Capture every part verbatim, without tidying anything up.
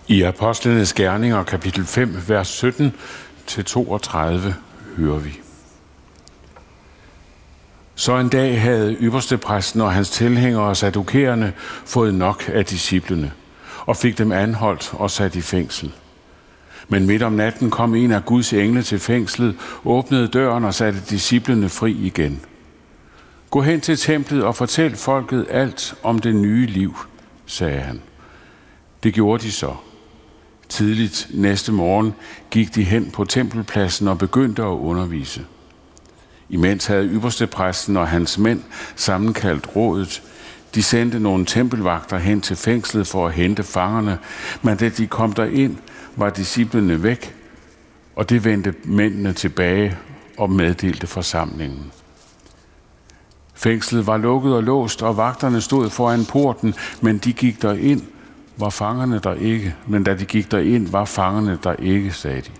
I Apostlenes Gerninger, kapitel fem, vers sytten til toogtredive, hører vi. Så en dag havde ypperstepræsten og hans tilhængere og saddukererne fået nok af disciplene, og fik dem anholdt og sat i fængsel. Men midt om natten kom en af Guds engle til fængslet, åbnede døren og satte disciplene fri igen. Gå hen til templet og fortæl folket alt om det nye liv, sagde han. Det gjorde de så. Tidligt næste morgen gik de hen på tempelpladsen og begyndte at undervise. Imens havde ypperstepræsten og hans mænd sammenkaldt rådet. De sendte nogle tempelvagter hen til fængslet for at hente fangerne, men da de kom derind, var disciplene væk, og det vendte mændene tilbage og meddelte forsamlingen. Fængslet var lukket og låst, og vagterne stod foran porten, men de gik derind, var fangerne der ikke, men da de gik derind, var fangerne der ikke, sagde de.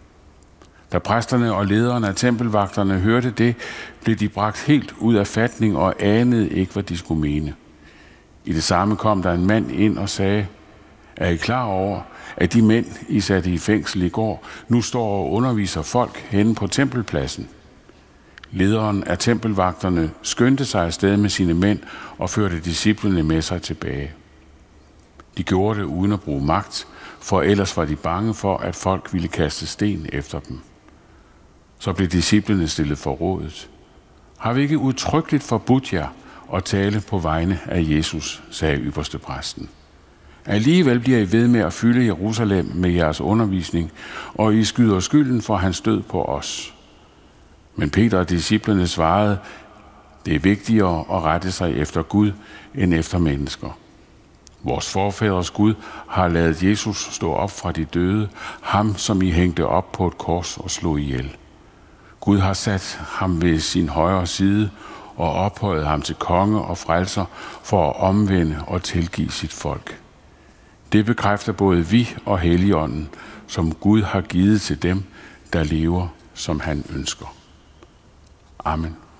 Da præsterne og lederne af tempelvagterne hørte det, blev de bragt helt ud af fatning og anede ikke, hvad de skulle mene. I det samme kom der en mand ind og sagde, er I klar over, at de mænd, I satte i fængsel i går, nu står og underviser folk henne på tempelpladsen? Lederen af tempelvagterne skyndte sig afsted med sine mænd og førte disciplene med sig tilbage. De gjorde det uden at bruge magt, for ellers var de bange for, at folk ville kaste sten efter dem. Så blev disciplene stillet for rådet. Har vi ikke udtrykkeligt forbudt jer at tale på vegne af Jesus, sagde ypperstepræsten. Alligevel bliver I ved med at fylde Jerusalem med jeres undervisning, og I skyder skylden for hans død på os. Men Peter og disciplene svarede, det er vigtigere at rette sig efter Gud end efter mennesker. Vores forfædres Gud har ladet Jesus stå op fra de døde, ham som I hængte op på et kors og slog ihjel. Gud har sat ham ved sin højre side og ophøjet ham til konge og frelser for at omvende og tilgive sit folk. Det bekræfter både vi og Helligånden, som Gud har givet til dem, der lever, som han ønsker. Amen.